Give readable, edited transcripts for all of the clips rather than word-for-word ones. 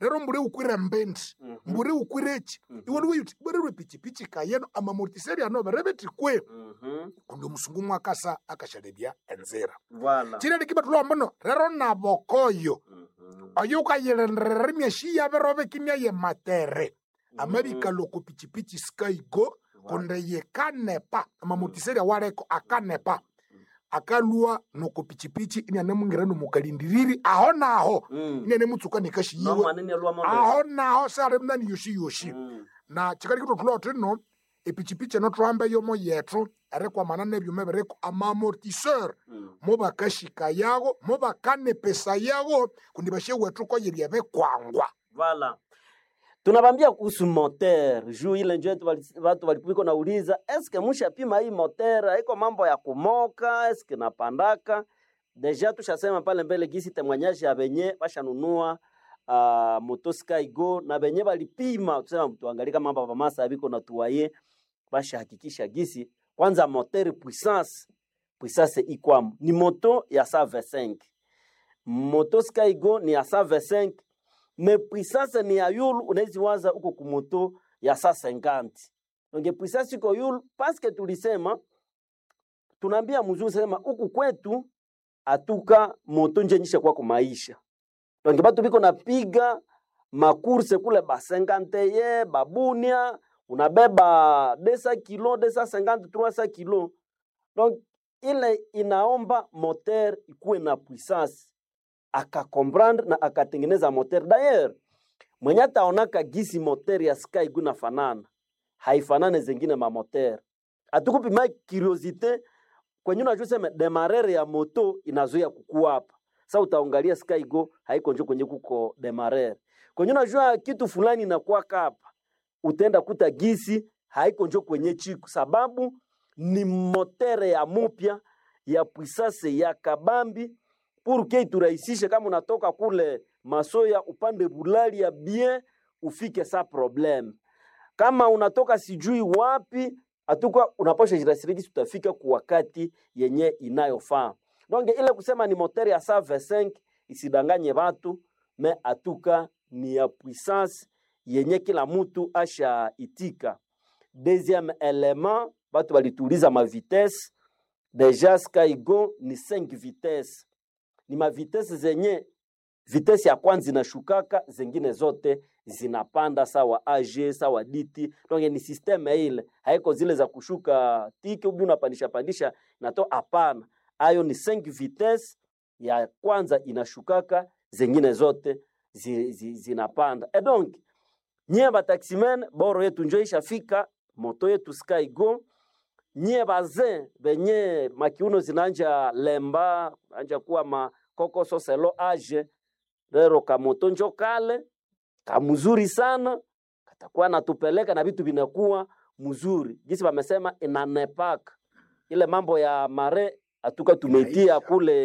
rero mbure ukwire mbendi mbure ukwirechi iwe wiyuti bwerwe pichipichi kayeno amamortiseri anoberebeti kwe kundo musungu mwakasa akasharebya enzera Voilà. chire likiba tulombono rero nabokoyo ayuka yelenrere myeshi yaberobe kimya ye matere amabika loko pichipichi skaigo konde ye kanepa amamortiseri wareko akanepa akalua noko pichipichi inyane mungira no mukalindiriri aho naho inyane mutsuka nikashiyiwe Manene lwa mondo. aho naho sare mnani yoshi na chikali kito tulo trino epichipichi no trambe yomo yetu ere kwa manane byume bereko amamortisseur moba kashika yago moba kane pesa yago kundibashe wetu ko yebye kwangwa. Voilà. Tunabambia kuhusu moteur. Juu ile njo watu walipiko nauliza, eske musha pima hii moteur, haiko mambo ya kumoka, eske napandaka. Deja tushasema pale mbele gisi temwanyaji ya benye, bashanunua moto Skygo, na benye walipima, tusema tuangalika mambo wa masa biko na tuwaye, basha hakikisha gisi. Kwanza moteur puissance ikwamu. Ni moto ya 125. Moto Skygo ni ya 125. Mais puissance ni ya yulu unawezi waza uko kumoto ya 150. Donc puissance iko yulu parce que tulisema tunaambia mzungu sema huku kwetu atuka moto njenyisha kwa kumaisha. Donc batu biko napiga makurse kule ba 50 ye babunia unabeba 200 kilo 250 300 kilo. Donc ile inaomba moteur ikuwe na puissance akakomprendre na akatengeneza moteur. D'ailleurs, mwenye ataonaka gisi moteur ya Skygo na fanana, haifanane zingine ma moteur. Atukupi ma curiosité, kwenye unajua sema demarrer ya moto inazoea kukua hapa. Sasa utaangalia Skygo haiko njo kwenye kuko demarrer. Kwenye unajua kitu fulani inakuwa hapa, utaenda kuta gisi haiko njo kwenye chiku sababu ni moteur ya mupya ya puissance ya kabambi. Pour que turahisishe kama unatoka kule Masoya upande Bulali ya bien ufike sa problem. Kama unatoka sijui wapi atuka unaposha jirasiriki utafika kwa wakati yenye inayofaa. Donc ile kusema ni moteur ya 125 isidanganye watu, me atuka ni ya puissance yenye kila mtu asha itika. Deuxième élément, watu walituliza ma vitesse. Deja Skygo ni 5 vitesse. Ni ma vitesse zenye vitesse ya kwanza inashukaka, zingine zote zinapanda sawa AG sawa DT. Donc ni systeme ile haiko zile za kushuka tiki ubi unapandisha nato hapana. Ayo ni 5 vitesse, ya kwanza inashukaka, zingine zote zinapanda. Et donc nyie ba taximen boro yetu njo ishafika moto yetu Skygo. Nye baze benye makiuno zinanja lemba anja kuwa makoko soselo age rero kamoto njo kale kamuzuri sana katakuwa natupeleka na vitu vinakuwa mzuri gisi wamesema inanepaka ile mambo ya mare atuka tumetia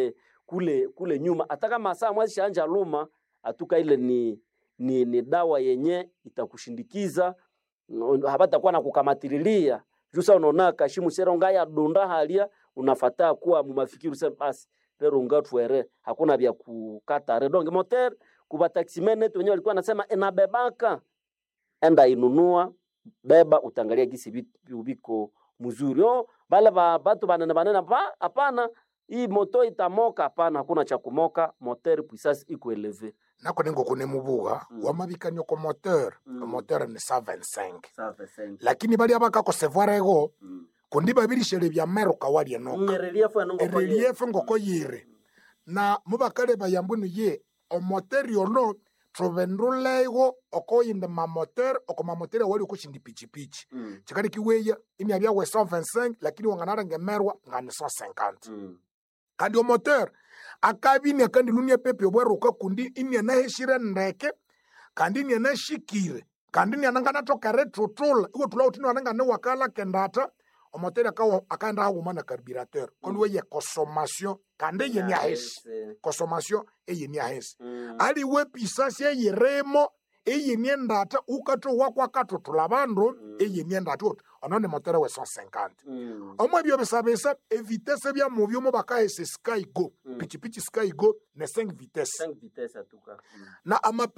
kule nyuma ataka masaa mwezi anja luma atuka ile ni dawa yenye itakushindikiza habata kuwa na kukamatililia. Jusa unaona kashimu sera ngaya donda halia unafataa kuwa mumafikiru sema basi lero ngatwere hakuna vya kukata redonge moteur kuba taximene wenyewe walikuwa nasema inabebaka enda inunua beba utangalia gisi vitu biko mzuri bale batu banana hapana hii moto itamoka hapana hakuna cha kumoka moteur puissance iko eleve nako ningo kune mubuga wamabikanyo ko moteur moteur ni 125 lakini bali abaka ko sevoirego kundi babiri shere bya mero kawali enoka relief ngoko yire na mubakale bayambunu ye o moteur yono trovendulego okoyinde ma moteur okoma moteur wali ko shindi pichipichi chikali kiweya imi abya we 125 lakini wanganara ngemerwa ngani 150 kandi o moteur akabini kandi lunia pepe obweruka kundi ini na heshire ndeke kandi ini na shikire kandi ini anangana toka retrotol iwo tula utino anangana wakala kendata o moteur akaenda hawo na carburateur kondo ye consommation kandi ye ni ahesi consommation ye ni ahesi ali we puissance ye remo eye ni ndata ukato wakwa katotula bando eye ni ndata onone moteur we 150 omwe byo besabesa vitesse bya mu byo mo bakaese Skygo pichipichi Skygo ne 5 vitesse atuka na ama